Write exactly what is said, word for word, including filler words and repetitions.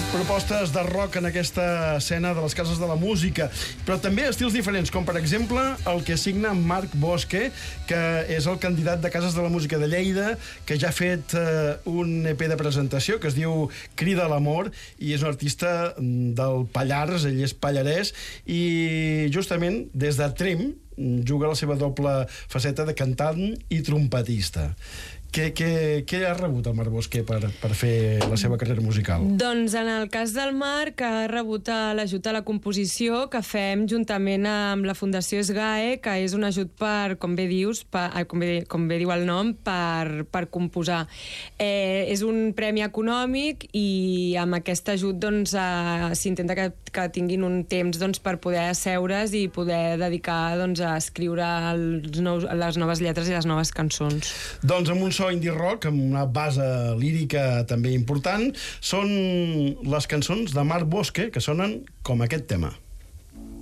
Propostes de rock en aquesta escena de les cases de la música, però també estils diferents, com per exemple el que signa Marc Bosque, que és el candidat de Cases de la Música de Lleida, que ja ha fet eh, un E P de presentació que es diu Crida a l'amor, i és un artista del Pallars, ell és pallarès, i justament des de Tremp juga la seva doble faceta de cantant i trompetista. Què, què, què ha rebut el Marc Bosque per, per fer la seva carrera musical? Doncs en el cas del Marc ha rebut l'ajut a la composició que fem juntament amb la Fundació SGAE, que és un ajut per, com bé dius, per, com, bé, com bé diu el nom, per, per composar. Eh, és un premi econòmic i amb aquest ajut doncs, eh, s'intenta que, que tinguin un temps doncs, per poder asseure's i poder dedicar doncs, a escriure els nous, les noves lletres i les noves cançons. Doncs amb un so indie rock, amb una base lírica també important, són les cançons de Marc Bosque, que sonen com aquest tema.